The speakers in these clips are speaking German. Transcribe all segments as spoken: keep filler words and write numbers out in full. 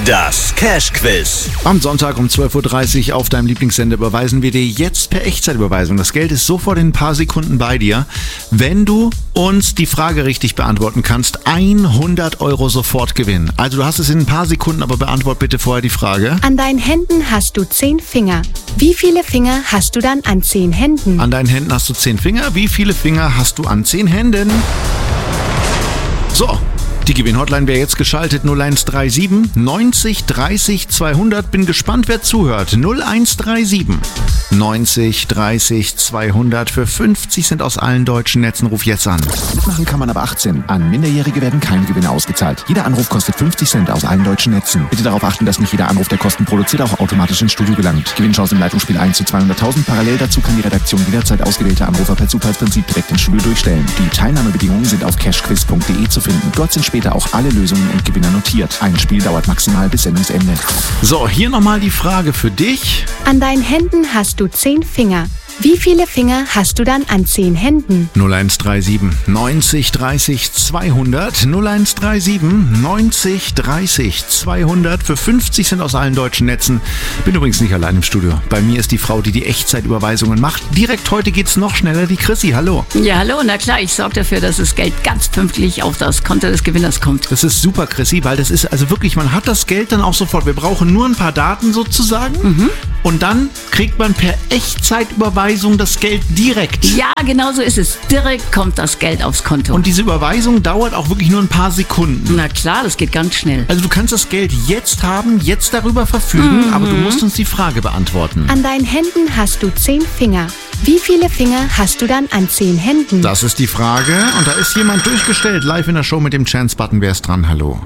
Das Cash-Quiz. Am Sonntag um zwölf Uhr dreißig auf deinem Lieblingssender überweisen wir dir jetzt per Echtzeitüberweisung. Das Geld ist sofort in ein paar Sekunden bei dir. Wenn du uns die Frage richtig beantworten kannst, hundert Euro sofort gewinnen. Also du hast es in ein paar Sekunden, aber beantwort bitte vorher die Frage. An deinen Händen hast du zehn Finger. Wie viele Finger hast du dann an zehn Händen? An deinen Händen hast du zehn Finger. Wie viele Finger hast du an zehn Händen? So. Die Gewinnhotline wäre jetzt geschaltet null eins drei sieben neunzig dreißig zweihundert. Bin gespannt, wer zuhört. null eins drei sieben neunzig dreißig zweihundert. Für fünfzig Cent aus allen deutschen Netzen. Ruf jetzt an. Mitmachen kann man ab achtzehn. An Minderjährige werden keine Gewinne ausgezahlt. Jeder Anruf kostet fünfzig Cent aus allen deutschen Netzen. Bitte darauf achten, dass nicht jeder Anruf, der Kosten produziert, auch automatisch ins Studio gelangt. Gewinnchance im Leitungsspiel eins zu zweihunderttausend. Parallel dazu kann die Redaktion jederzeit ausgewählte Anrufer per Zufallsprinzip direkt ins Studio durchstellen. Die Teilnahmebedingungen sind auf cashquiz punkt de zu finden. Dort sind später auch alle Lösungen und Gewinner notiert. Ein Spiel dauert maximal bis Sendungsende. So, hier nochmal die Frage für dich. An deinen Händen hast du zehn Finger. Wie viele Finger hast du dann an zehn Händen? null eins drei sieben neunzig dreißig zweihundert. null eins drei sieben neunzig dreißig zweihundert. Für fünfzig Cent aus allen deutschen Netzen. Bin übrigens nicht allein im Studio. Bei mir ist die Frau, die die Echtzeitüberweisungen macht. Direkt heute geht's noch schneller. Die Chrissy, hallo. Ja, hallo. Na klar, ich sorge dafür, dass das Geld ganz pünktlich auf das Konto des Gewinners kommt. Das ist super, Chrissy, weil das ist also wirklich, man hat das Geld dann auch sofort. Wir brauchen nur ein paar Daten sozusagen. Mhm. Und dann kriegt man per Echtzeitüberweisung das Geld direkt. Ja, genau so ist es. Direkt kommt das Geld aufs Konto. Und diese Überweisung dauert auch wirklich nur ein paar Sekunden. Na klar, das geht ganz schnell. Also du kannst das Geld jetzt haben, jetzt darüber verfügen, mhm. aber du musst uns die Frage beantworten. An deinen Händen hast du zehn Finger. Wie viele Finger hast du dann an zehn Händen? Das ist die Frage. Und da ist jemand durchgestellt, live in der Show mit dem Chance-Button. Wer ist dran? Hallo.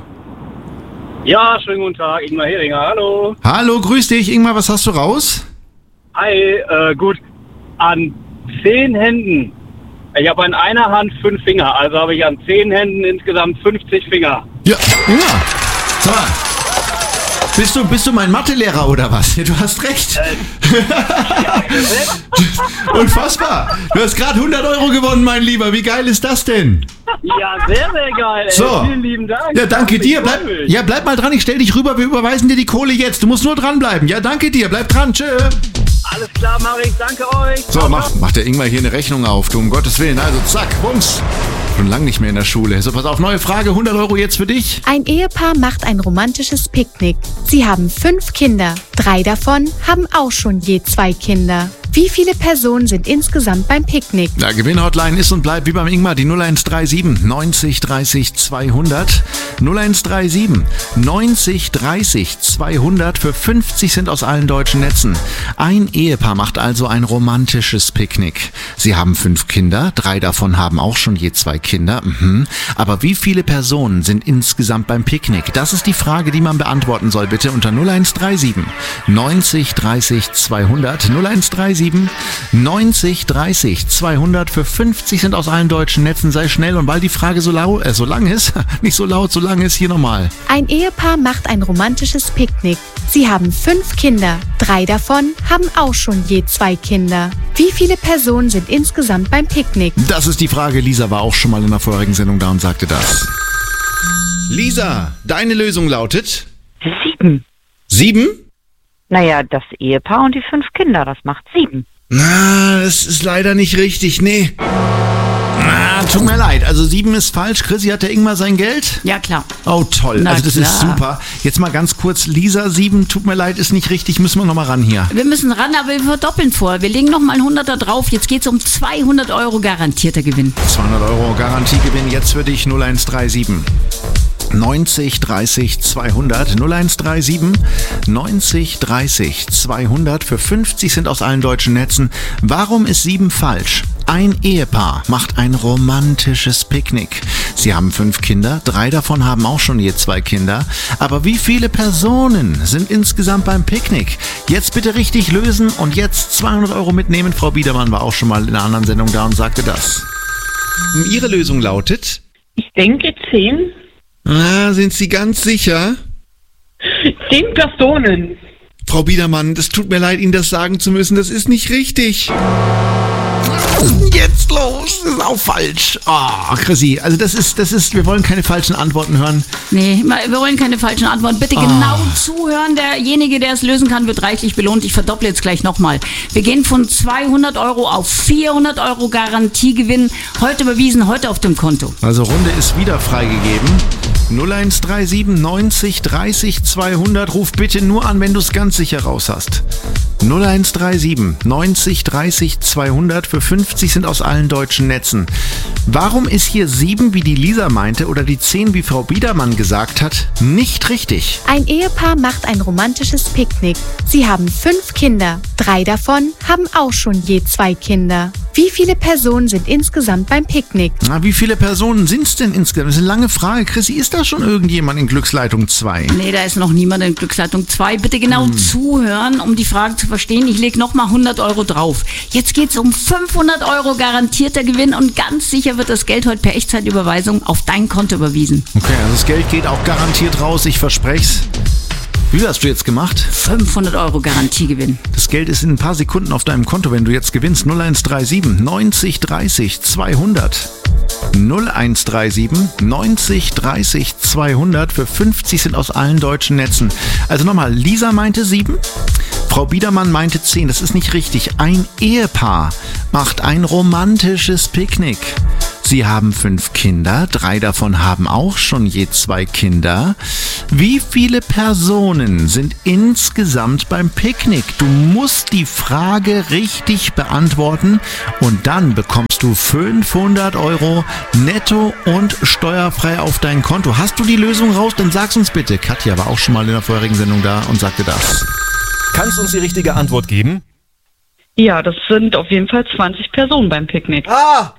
Ja, schönen guten Tag, Ingmar Heringer, hallo. Hallo, grüß dich. Ingmar, was hast du raus? Hi, äh, gut. An zehn Händen. Ich habe an einer Hand fünf Finger, also habe ich an zehn Händen insgesamt fünfzig Finger. Ja, Ingmar, sag mal, bist du, bist du mein Mathelehrer oder was? Ja, du hast recht. Äh, ja, Unfassbar. Du hast gerade hundert Euro gewonnen, mein Lieber. Wie geil ist das denn? Ja, sehr, sehr geil. Ey. So. Vielen lieben Dank. Ja, danke dir. Bleib, ja, bleib mal dran. Ich stell dich rüber. Wir überweisen dir die Kohle jetzt. Du musst nur dranbleiben. Ja, danke dir. Bleib dran. Tschö. Alles klar, mach ich. Danke euch. So, mach, macht der Ingmar hier eine Rechnung auf. Du, um Gottes Willen. Also, zack, bums. Schon lang nicht mehr in der Schule. So, pass auf. Neue Frage. hundert Euro jetzt für dich. Ein Ehepaar macht ein romantisches Picknick. Sie haben fünf Kinder. Drei davon haben auch schon je zwei Kinder. Wie viele Personen sind insgesamt beim Picknick? Ja, Gewinnhotline ist und bleibt wie beim Ingmar die null eins drei sieben neunzig dreißig zweihundert. null eins drei sieben neunzig dreißig zweihundert für fünfzig Cent aus allen deutschen Netzen. Ein Ehepaar macht also ein romantisches Picknick. Sie haben fünf Kinder, drei davon haben auch schon je zwei Kinder. Mhm. Aber wie viele Personen sind insgesamt beim Picknick? Das ist die Frage, die man beantworten soll. Bitte unter null eins drei sieben neunzig dreißig zweihundert. null eins drei sieben neunzig dreißig zweihundert für fünfzig Cent aus allen deutschen Netzen. Sei schnell, und weil die Frage so laut, äh, so lang ist, nicht so laut, so lang ist, hier nochmal. Ein Ehepaar macht ein romantisches Picknick. Sie haben fünf Kinder. Drei davon haben auch schon je zwei Kinder. Wie viele Personen sind insgesamt beim Picknick? Das ist die Frage. Lisa war auch schon mal in der vorherigen Sendung da und sagte das. Lisa, deine Lösung lautet? Sieben. Sieben? Naja, das Ehepaar und die fünf Kinder, das macht sieben. Na, das ist leider nicht richtig, nee. Na, tut mir leid, also sieben ist falsch. Chrissy, hat der Ingmar sein Geld? Ja, klar. Oh, toll, Na, also das klar. ist super. Jetzt mal ganz kurz, Lisa, sieben, tut mir leid, ist nicht richtig, müssen wir nochmal ran hier. Wir müssen ran, aber wir verdoppeln vor. Wir legen nochmal ein Hunderter drauf. Jetzt geht's um zweihundert Euro garantierter Gewinn. zweihundert Euro Garantiegewinn jetzt für dich, null eins drei sieben neunzig dreißig zweihundert. null eins drei sieben neunzig dreißig zweihundert für fünfzig Cent aus allen deutschen Netzen. Warum ist sieben falsch? Ein Ehepaar macht ein romantisches Picknick. Sie haben fünf Kinder, drei davon haben auch schon je zwei Kinder. Aber wie viele Personen sind insgesamt beim Picknick? Jetzt bitte richtig lösen und jetzt zweihundert Euro mitnehmen. Frau Biedermann war auch schon mal in einer anderen Sendung da und sagte das. Ihre Lösung lautet? Ich denke zehn. Ah, sind Sie ganz sicher? Zehn Personen. Frau Biedermann, das tut mir leid, Ihnen das sagen zu müssen. Das ist nicht richtig. Jetzt los, das ist auch falsch. Oh, Chrissy, also das ist, das ist, wir wollen keine falschen Antworten hören. Nee, wir wollen keine falschen Antworten. Bitte genau oh. zuhören. Derjenige, der es lösen kann, wird reichlich belohnt. Ich verdopple jetzt gleich nochmal. Wir gehen von zweihundert Euro auf vierhundert Euro Garantiegewinn. Heute überwiesen, heute auf dem Konto. Also Runde ist wieder freigegeben. null eins drei sieben neunzig dreißig zweihundert. Ruf bitte nur an, wenn du es ganz sicher raus hast. null eins drei sieben neunzig dreißig zweihundert. Für fünfzig sind aus allen deutschen Netzen. Warum ist hier sieben, wie die Lisa meinte, oder die zehn, wie Frau Biedermann gesagt hat, nicht richtig? Ein Ehepaar macht ein romantisches Picknick. Sie haben fünf Kinder. Drei davon haben auch schon je zwei Kinder. Wie viele Personen sind insgesamt beim Picknick? Na, wie viele Personen sind es denn insgesamt? Das ist eine lange Frage. Chrissy, ist da schon irgendjemand in Glücksleitung zwei? Nee, da ist noch niemand in Glücksleitung zwei. Bitte genau hm. zuhören, um die Frage zu verstehen. Ich lege nochmal hundert Euro drauf. Jetzt geht es um fünfhundert Euro garantierter Gewinn und ganz sicher wird das Geld heute per Echtzeitüberweisung auf dein Konto überwiesen. Okay, also das Geld geht auch garantiert raus, ich verspreche es. Wie hast du jetzt gemacht? fünfhundert Euro Garantiegewinn. Das Geld ist in ein paar Sekunden auf deinem Konto, wenn du jetzt gewinnst. null eins drei sieben neunzig dreißig zweihundert. null eins drei sieben neunzig dreißig zweihundert. Für fünfzig sind aus allen deutschen Netzen. Also nochmal, Lisa meinte sieben, Frau Biedermann meinte zehn. Das ist nicht richtig. Ein Ehepaar macht ein romantisches Picknick. Sie haben fünf Kinder, drei davon haben auch schon je zwei Kinder. Wie viele Personen sind insgesamt beim Picknick? Du musst die Frage richtig beantworten und dann bekommst du fünfhundert Euro netto und steuerfrei auf dein Konto. Hast du die Lösung raus? Dann sag's uns bitte. Katja war auch schon mal in der vorherigen Sendung da und sagte das. Kannst du uns die richtige Antwort geben? Ja, das sind auf jeden Fall zwanzig Personen beim Picknick. Ah!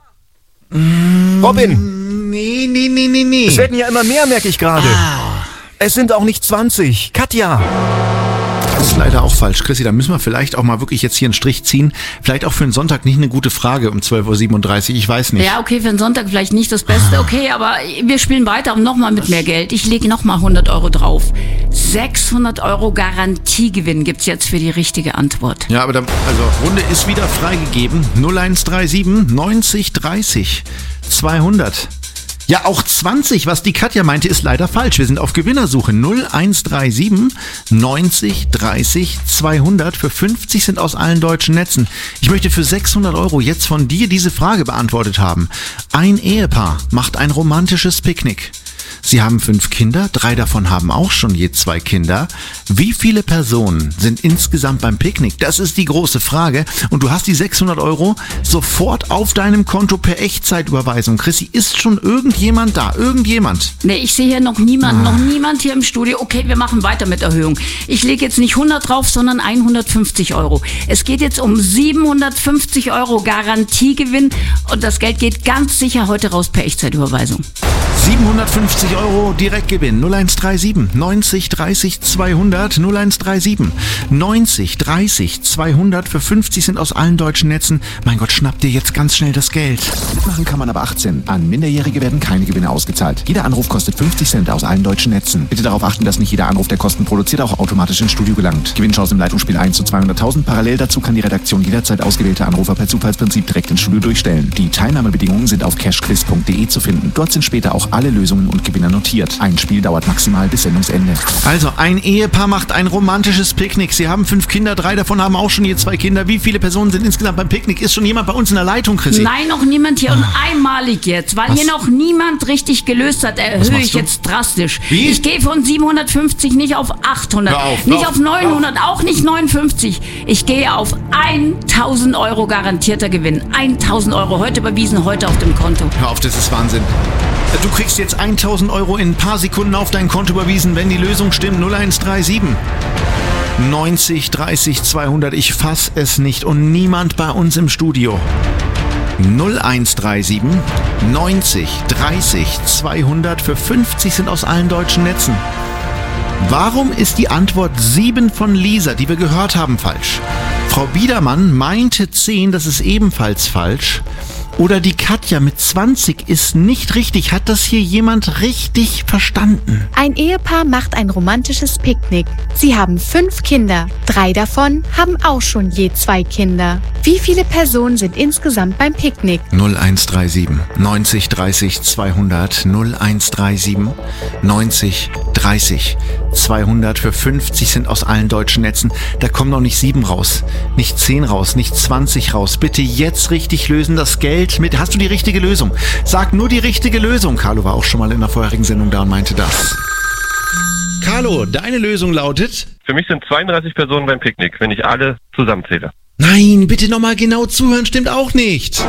Robin! Nee, nee, nee, nee, nee. Es werden ja immer mehr, merke ich gerade. Ah. Es sind auch nicht zwanzig. Katja! Das ist leider auch falsch, Chrissy. Da müssen wir vielleicht auch mal wirklich jetzt hier einen Strich ziehen. Vielleicht auch für einen Sonntag nicht eine gute Frage um zwölf Uhr siebenunddreißig. Ich weiß nicht. Ja, okay, für einen Sonntag vielleicht nicht das Beste. Okay, aber wir spielen weiter und nochmal mit mehr Geld. Ich lege nochmal hundert Euro drauf. sechshundert Euro Garantiegewinn gibt's jetzt für die richtige Antwort. Ja, aber da, also Runde ist wieder freigegeben. null eins drei sieben neunzig dreißig zweihundert. Ja, auch zwanzig, was die Katja meinte, ist leider falsch. Wir sind auf Gewinnersuche. null eins drei sieben neunzig dreißig zweihundert. Für fünfzig sind aus allen deutschen Netzen. Ich möchte für sechshundert Euro jetzt von dir diese Frage beantwortet haben. Ein Ehepaar macht ein romantisches Picknick. Sie haben fünf Kinder, drei davon haben auch schon je zwei Kinder. Wie viele Personen sind insgesamt beim Picknick? Das ist die große Frage. Und du hast die sechshundert Euro sofort auf deinem Konto per Echtzeitüberweisung. Chrissy, ist schon irgendjemand da? Irgendjemand? Nee, ich sehe hier noch niemanden, ah. noch niemand hier im Studio. Okay, wir machen weiter mit Erhöhung. Ich lege jetzt nicht hundert drauf, sondern hundertfünfzig Euro. Es geht jetzt um siebenhundertfünfzig Euro Garantiegewinn und das Geld geht ganz sicher heute raus per Echtzeitüberweisung. siebenhundertfünfzig Euro Direktgewinn. null eins drei sieben neunzig dreißig zweihundert. null eins drei sieben neunzig dreißig zweihundert. Für fünfzig sind aus allen deutschen Netzen. Mein Gott, schnapp dir jetzt ganz schnell das Geld. Mitmachen kann man aber achtzehn. An Minderjährige werden keine Gewinne ausgezahlt. Jeder Anruf kostet fünfzig Cent aus allen deutschen Netzen. Bitte darauf achten, dass nicht jeder Anruf, der Kosten produziert, auch automatisch ins Studio gelangt. Gewinnchance im Leitungsspiel eins zu zweihunderttausend. Parallel dazu kann die Redaktion jederzeit ausgewählte Anrufer per Zufallsprinzip direkt ins Studio durchstellen. Die Teilnahmebedingungen sind auf cashquiz punkt de zu finden. Dort sind später auch alle Lösungen und Gewinner notiert. Ein Spiel dauert maximal bis Sendungsende. Also, ein Ehepaar macht ein romantisches Picknick. Sie haben fünf Kinder, drei davon haben auch schon je zwei Kinder. Wie viele Personen sind insgesamt beim Picknick? Ist schon jemand bei uns in der Leitung, Chrissy? Nein, noch niemand hier. Und einmalig jetzt, weil Was? hier noch niemand richtig gelöst hat, erhöhe ich jetzt drastisch. Wie? Ich gehe von siebenhundertfünfzig nicht auf achthundert, Hör auf, nicht hör auf auf, neunhundert, hör auf. auch nicht neunundfünfzig. Ich gehe auf tausend Euro garantierter Gewinn. tausend Euro heute überwiesen, heute auf dem Konto. Hör auf, das ist Wahnsinn. Du kriegst jetzt tausend Euro in ein paar Sekunden auf dein Konto überwiesen, wenn die Lösung stimmt. null eins drei sieben neunzig dreißig zweihundert. Ich fass es nicht und niemand bei uns im Studio. null eins drei sieben neunzig dreißig zweihundert. Für fünfzig sind aus allen deutschen Netzen. Warum ist die Antwort sieben von Lisa, die wir gehört haben, falsch? Frau Biedermann meinte zehn, das ist ebenfalls falsch. Oder die Katja mit zwanzig ist nicht richtig. Hat das hier jemand richtig verstanden? Ein Ehepaar macht ein romantisches Picknick. Sie haben fünf Kinder. Drei davon haben auch schon je zwei Kinder. Wie viele Personen sind insgesamt beim Picknick? null eins drei sieben neunzig dreißig zweihundert null eins drei sieben neunzig dreißig zweihundert für fünfzig sind aus allen deutschen Netzen. Da kommen noch nicht sieben raus, nicht zehn raus, nicht zwanzig raus. Bitte jetzt richtig lösen, das Geld mit. Hast du die richtige Lösung? Sag nur die richtige Lösung. Carlo war auch schon mal in der vorherigen Sendung da und meinte das. Carlo, deine Lösung lautet? Für mich sind zweiunddreißig Personen beim Picknick, wenn ich alle zusammenzähle. Nein, bitte nochmal genau zuhören, stimmt auch nicht.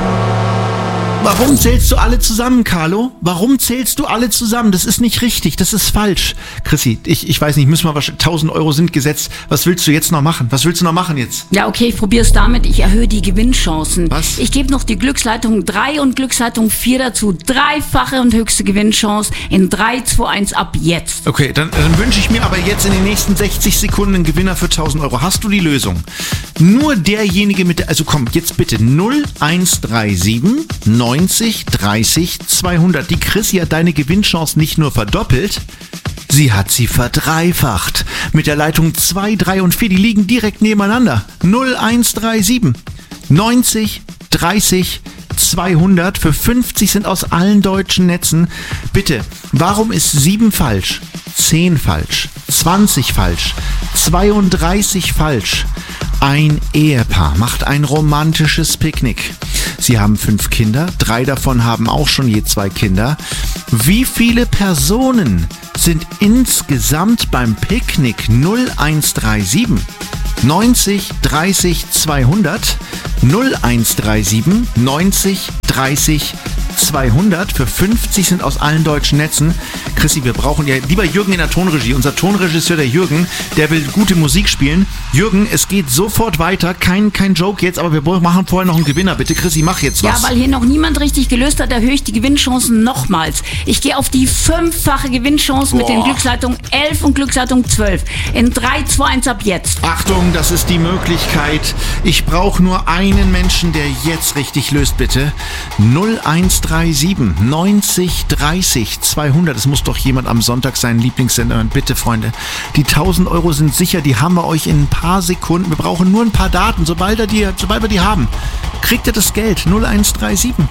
Warum zählst du alle zusammen, Carlo? Warum zählst du alle zusammen? Das ist nicht richtig, das ist falsch. Chrissy, ich, ich weiß nicht, müssen wir wahrscheinlich, tausend Euro sind gesetzt. Was willst du jetzt noch machen? Was willst du noch machen jetzt? Ja, okay, ich probiere es damit. Ich erhöhe die Gewinnchancen. Was? Ich gebe noch die Glücksleitung drei und Glücksleitung vier dazu. Dreifache und höchste Gewinnchance in drei, zwei, eins ab jetzt. Okay, dann, dann wünsche ich mir aber jetzt in den nächsten sechzig Sekunden einen Gewinner für tausend Euro. Hast du die Lösung? Nur derjenige mit der, also komm, jetzt bitte null eins drei sieben neunzig dreißig zweihundert. Die Chrissy hat deine Gewinnchance nicht nur verdoppelt, sie hat sie verdreifacht. Mit der Leitung zwei, drei und vier, die liegen direkt nebeneinander. null eins drei sieben neunzig dreißig zweihundert für fünfzig sind aus allen deutschen Netzen. Bitte, warum ist sieben falsch, zehn falsch, zwanzig falsch, zweiunddreißig falsch? Ein Ehepaar macht ein romantisches Picknick. Sie haben fünf Kinder, drei davon haben auch schon je zwei Kinder. Wie viele Personen sind insgesamt beim Picknick? null eins drei sieben neunzig dreißig zweihundert null eins drei sieben neunzig dreißig zweihundert für fünfzig sind aus allen deutschen Netzen. Chrissy, wir brauchen ja lieber Jürgen in der Tonregie. Unser Tonregisseur, der Jürgen, der will gute Musik spielen. Jürgen, es geht sofort weiter. Kein, kein Joke jetzt, aber wir machen vorher noch einen Gewinner. Bitte, Chrissy, mach jetzt was. Ja, weil hier noch niemand richtig gelöst hat, erhöhe ich die Gewinnchancen nochmals. Ich gehe auf die fünffache Gewinnchance mit den Glücksleitungen elf und Glücksleitung zwölf. In drei, zwei, eins ab jetzt. Achtung, das ist die Möglichkeit. Ich brauche nur einen Menschen, der jetzt richtig löst, bitte. null eins drei sieben neunzig dreißig zweihundert. Es muss doch jemand am Sonntag seinen Lieblingssender hören. Bitte, Freunde. Die tausend Euro sind sicher. Die haben wir euch in ein paar Sekunden. Wir brauchen nur ein paar Daten. Sobald, er die, sobald wir die haben, kriegt ihr das Geld. null eins drei sieben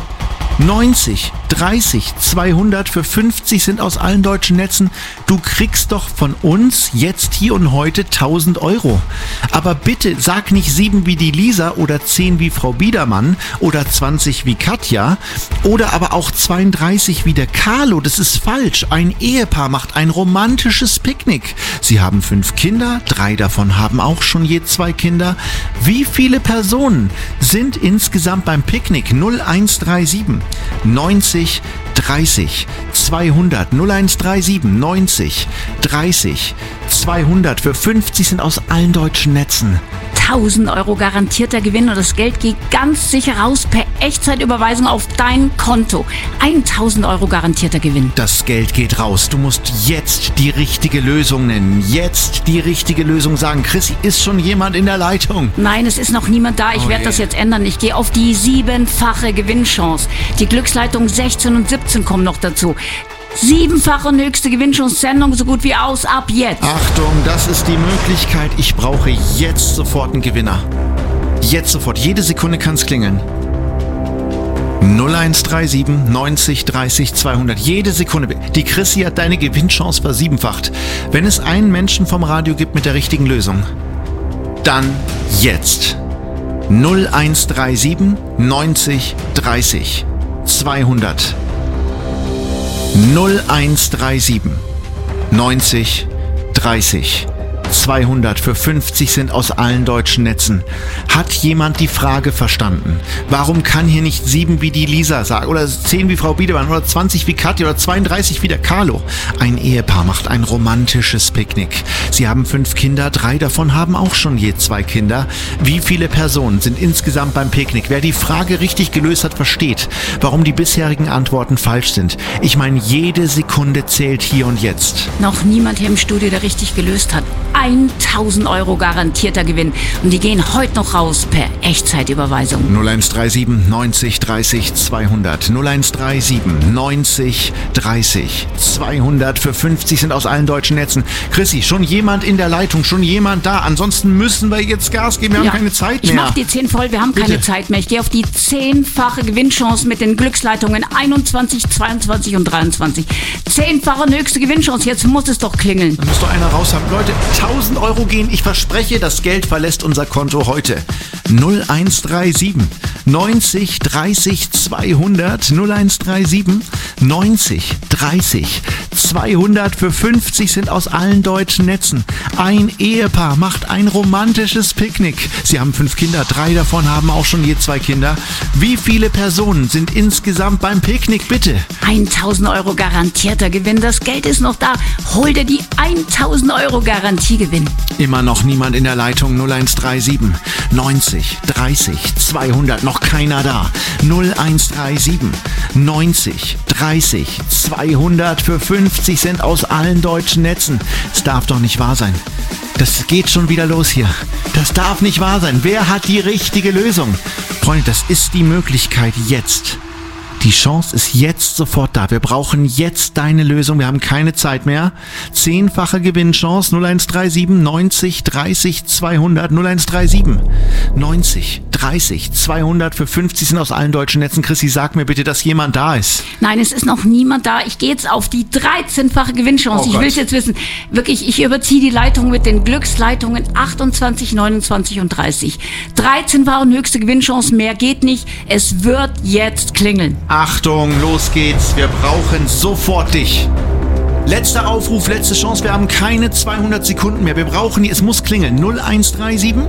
neunzig dreißig zweihundert für fünfzig sind aus allen deutschen Netzen. Du kriegst doch von uns jetzt hier und heute tausend Euro. Aber bitte sag nicht sieben wie die Lisa oder zehn wie Frau Biedermann oder zwanzig wie Katja oder aber auch zweiunddreißig wie der Carlo. Das ist falsch. Ein Ehepaar macht ein romantisches Picknick. Sie haben fünf Kinder, drei davon haben auch schon je zwei Kinder. Wie viele Personen sind insgesamt beim Picknick? null eins drei sieben neunzig dreißig zweihundert null eins drei sieben neunzig dreißig zweihundert für fünfzig sind aus allen deutschen Netzen. tausend Euro garantierter Gewinn und das Geld geht ganz sicher raus per Echtzeitüberweisung auf dein Konto. tausend Euro garantierter Gewinn. Das Geld geht raus. Du musst jetzt die richtige Lösung nennen. Jetzt die richtige Lösung sagen. Chrissy, ist schon jemand in der Leitung? Nein, es ist noch niemand da. Ich Oh werde je. das jetzt ändern. Ich gehe auf die siebenfache Gewinnchance. Die Glücksleitung sechzehn und siebzehn kommen noch dazu. Siebenfache und höchste Gewinnchance, Sendung so gut wie aus, ab jetzt. Achtung, das ist die Möglichkeit. Ich brauche jetzt sofort einen Gewinner. Jetzt sofort. Jede Sekunde kann es klingeln. null eins drei sieben neunzig dreißig zweihundert. Jede Sekunde. Die Chrissy hat deine Gewinnchance versiebenfacht. Wenn es einen Menschen vom Radio gibt mit der richtigen Lösung, dann jetzt. null eins drei sieben neunzig dreißig zweihundert. null eins drei sieben neunzig dreißig zweihundert für fünfzig sind aus allen deutschen Netzen. Hat jemand die Frage verstanden? Warum kann hier nicht sieben wie die Lisa sagen oder zehn wie Frau Biedermann oder zwanzig wie Katja oder zweiunddreißig wie der Carlo? Ein Ehepaar macht ein romantisches Picknick. Sie haben fünf Kinder, drei davon haben auch schon je zwei Kinder. Wie viele Personen sind insgesamt beim Picknick? Wer die Frage richtig gelöst hat, versteht, warum die bisherigen Antworten falsch sind. Ich meine, jede Sekunde zählt hier und jetzt. Noch niemand hier im Studio, der richtig gelöst hat. tausend Euro garantierter Gewinn. Und die gehen heute noch raus per Echtzeitüberweisung. null eins drei sieben neunzig dreißig zweihundert. null eins drei sieben neunzig dreißig zweihundert. Für fünfzig sind aus allen deutschen Netzen. Chrissy, schon jemand in der Leitung, schon jemand da. Ansonsten müssen wir jetzt Gas geben. Wir Ja, haben keine Zeit mehr. Ich mach die zehn voll, wir haben Bitte. keine Zeit mehr. Ich gehe auf die zehnfache Gewinnchance mit den Glücksleitungen einundzwanzig, zweiundzwanzig und dreiundzwanzig. Zehnfache höchste Gewinnchance. Jetzt muss es doch klingeln. Da muss doch einer raus haben. Leute, tausend Euro gehen. Ich verspreche, das Geld verlässt unser Konto heute. null eins drei sieben neunzig dreißig zweihundert. null eins drei sieben neunzig dreißig zweihundert. Für fünfzig sind aus allen deutschen Netzen. Ein Ehepaar macht ein romantisches Picknick. Sie haben fünf Kinder. Drei davon haben auch schon je zwei Kinder. Wie viele Personen sind insgesamt beim Picknick? Bitte. tausend Euro garantierter Gewinn. Das Geld ist noch da. Hol dir die tausend Euro Garantiegewinn. Immer noch niemand in der Leitung. null eins drei sieben neunzig dreißig zweihundert. Noch keiner da. null eins drei sieben neunzig dreißig zweihundert. Für fünfzig sind aus allen deutschen Netzen. Es darf doch nicht wahr sein. Das geht schon wieder los hier. Das darf nicht wahr sein. Wer hat die richtige Lösung? Freunde, das ist die Möglichkeit jetzt. Die Chance ist jetzt sofort da. Wir brauchen jetzt deine Lösung. Wir haben keine Zeit mehr. Zehnfache Gewinnchance. null eins drei sieben neunzig dreißig zweihundert. null eins drei sieben neunzig dreißig zweihundert. Für fünfzig sind aus allen deutschen Netzen. Chrissy, sag mir bitte, dass jemand da ist. Nein, es ist noch niemand da. Ich gehe jetzt auf die dreizehnfache Gewinnchance. Oh ich Gott. will es jetzt wissen. Wirklich, ich überziehe die Leitung mit den Glücksleitungen achtundzwanzig, neunundzwanzig und dreißig. dreizehn waren höchste Gewinnchance. Mehr geht nicht. Es wird jetzt klingeln. Achtung, los geht's. Wir brauchen sofort dich. Letzter Aufruf, letzte Chance. Wir haben keine zweihundert Sekunden mehr. Wir brauchen die. Es muss klingeln. null eins drei sieben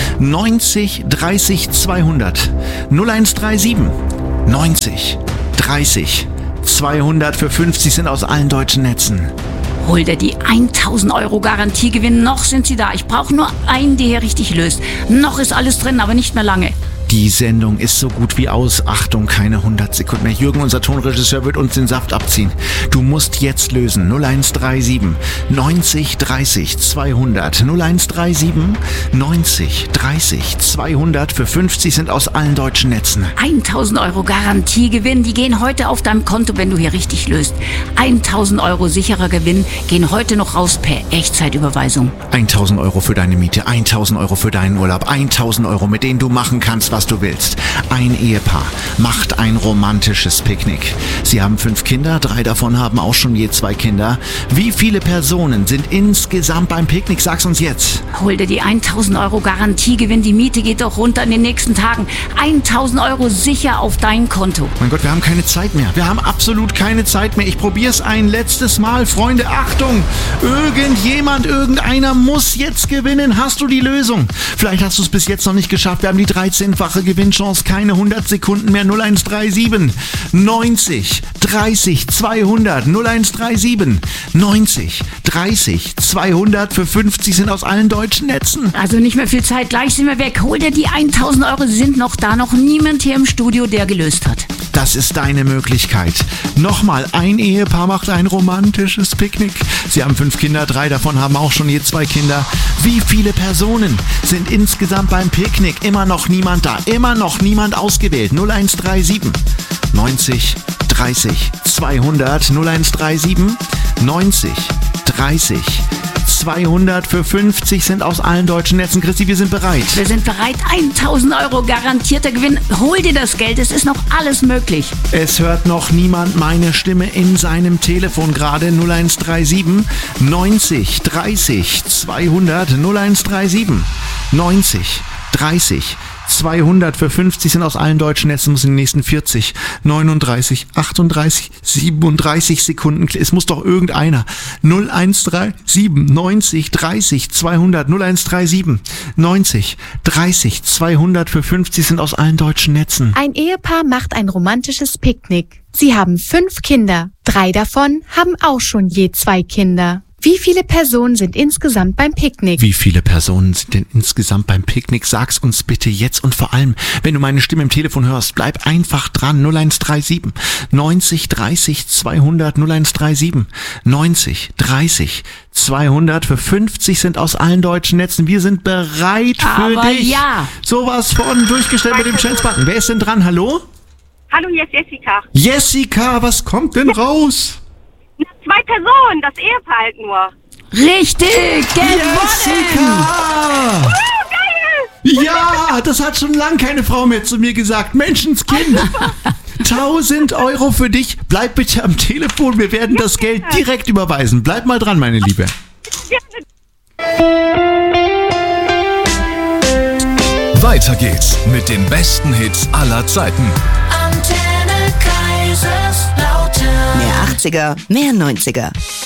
neunzig dreißig zweihundert. null eins drei sieben neunzig dreißig zweihundert. Für fünfzig sind aus allen deutschen Netzen. Hol dir die tausend Euro Garantiegewinn. Noch sind sie da. Ich brauche nur einen, der hier richtig löst. Noch ist alles drin, aber nicht mehr lange. Die Sendung ist so gut wie aus. Achtung, keine hundert Sekunden mehr. Jürgen, unser Tonregisseur, wird uns den Saft abziehen. Du musst jetzt lösen. null eins drei sieben neunzig dreißig zweihundert. null eins drei sieben neunzig dreißig zweihundert. Für fünfzig sind aus allen deutschen Netzen. tausend Euro Garantiegewinn, die gehen heute auf deinem Konto, wenn du hier richtig löst. tausend Euro sicherer Gewinn gehen heute noch raus per Echtzeitüberweisung. tausend Euro für deine Miete, tausend Euro für deinen Urlaub, tausend Euro, mit denen du machen kannst, was du willst. Ein Ehepaar macht ein romantisches Picknick. Sie haben fünf Kinder, drei davon haben auch schon je zwei Kinder. Wie viele Personen sind insgesamt beim Picknick? Sag's uns jetzt. Hol dir die tausend Euro Garantiegewinn, die Miete geht doch runter in den nächsten Tagen. tausend Euro sicher auf dein Konto. Mein Gott, wir haben keine Zeit mehr. Wir haben absolut keine Zeit mehr. Ich probier's ein letztes Mal. Freunde, Achtung! Irgendjemand, irgendeiner muss jetzt gewinnen. Hast du die Lösung? Vielleicht hast du es bis jetzt noch nicht geschafft. Wir haben die dreizehnfache Gewinnchance. Keine hundert Sekunden mehr. null eins drei sieben neunzig dreißig zweihundert. null eins drei sieben neunzig dreißig zweihundert. Für fünfzig sind aus allen deutschen Netzen. Also nicht mehr viel Zeit. Gleich sind wir weg. Hol dir die tausend Euro. Sie sind noch da. Noch niemand hier im Studio, der gelöst hat. Das ist deine Möglichkeit. Nochmal, ein Ehepaar macht ein romantisches Picknick. Sie haben fünf Kinder, drei davon haben auch schon je zwei Kinder. Wie viele Personen sind insgesamt beim Picknick? Immer noch niemand da, immer noch niemand ausgewählt. null eins drei sieben neunzig dreißig zweihundert. null eins drei sieben neunzig dreißig zweihundert. Für fünfzig sind aus allen deutschen Netzen. Christi, wir sind bereit. Wir sind bereit. tausend Euro garantierter Gewinn. Hol dir das Geld. Es ist noch alles möglich. Es hört noch niemand meine Stimme in seinem Telefon gerade. null eins drei sieben neunzig dreißig zweihundert. null eins drei sieben neunzig dreißig zweihundert. Für fünfzig sind aus allen deutschen Netzen, muss in den nächsten vierzig, neununddreißig, achtunddreißig, siebenunddreißig Sekunden. Es muss doch irgendeiner. null eins drei sieben neunzig dreißig zweihundert. null eins drei sieben neunzig dreißig zweihundert. Für fünfzig sind aus allen deutschen Netzen. Ein Ehepaar macht ein romantisches Picknick. Sie haben fünf Kinder. Drei davon haben auch schon je zwei Kinder. Wie viele Personen sind insgesamt beim Picknick? Wie viele Personen sind denn insgesamt beim Picknick? Sag's uns bitte jetzt und vor allem, wenn du meine Stimme im Telefon hörst, bleib einfach dran. null eins drei sieben neunzig dreißig zweihundert null eins drei sieben neunzig dreißig zweihundert. Für fünfzig sind aus allen deutschen Netzen. Wir sind bereit für Aber dich. ja. Sowas von durchgestellt mit dem Chance-Button. Wer ist denn dran? Hallo? Hallo, hier ist Jessica. Jessica, was kommt denn raus? Zwei Personen, das Ehepaar halt nur. Richtig, gewonnen! Jessica! Oh, geil! Ja, das hat schon lange keine Frau mehr zu mir gesagt. Menschenskind. tausend Euro für dich. Bleib bitte am Telefon. Wir werden das Geld direkt überweisen. Bleib mal dran, meine Liebe. Weiter geht's mit den besten Hits aller Zeiten. Antenne Kaiserslautern. Mehr achtziger, mehr neunziger.